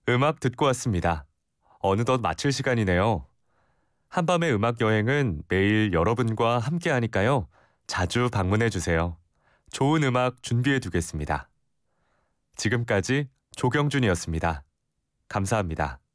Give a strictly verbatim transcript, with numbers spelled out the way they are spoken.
음악 듣고 왔습니다. 어느덧 마칠 시간이네요. 한밤의 음악 여행은 매일 여러분과 함께 하니까요. 자주 방문해 주세요. 좋은 음악 준비해 두겠습니다. 지금까지 조경준이었습니다. 감사합니다.